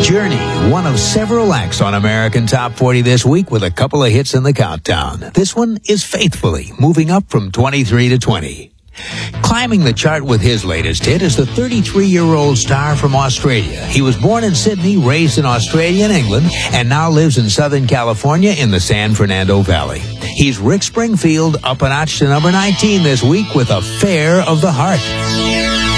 Journey, one of several acts on American Top 40 this week with a couple of hits in the countdown. This one is Faithfully, moving up from 23 to 20. Climbing the chart with his latest hit is the 33-year-old star from Australia. He was born in Sydney, raised in Australia and England, and now lives in Southern California in the San Fernando Valley. He's Rick Springfield, up a notch to number 19 this week with Affair of the Heart.